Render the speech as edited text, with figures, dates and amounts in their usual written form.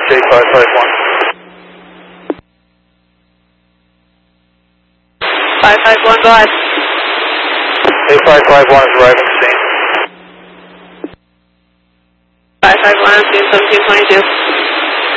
Dispatch 8551. 551, go ahead. 8551 is arriving scene. 551 scene 1722.